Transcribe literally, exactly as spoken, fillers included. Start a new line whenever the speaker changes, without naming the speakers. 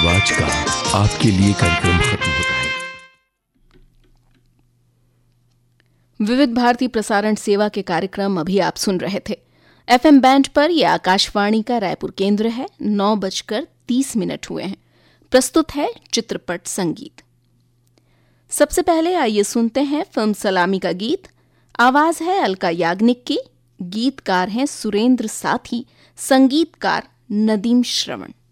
आवाज का आपके लिए कार्यक्रम खत्म होता है।
विविध भारती प्रसारण सेवा के कार्यक्रम अभी आप सुन रहे थे। एफएम बैंड पर यह आकाशवाणी का रायपुर केंद्र है। नौ बजकर तीस मिनट हुए हैं। प्रस्तुत है चित्रपट संगीत। सबसे पहले आइए सुनते हैं फिल्म सलामी का गीत। आवाज है अलका याग्निक की, गीतकार हैं सुरेंद्र साथी, संगीतकार नदीम श्रवण।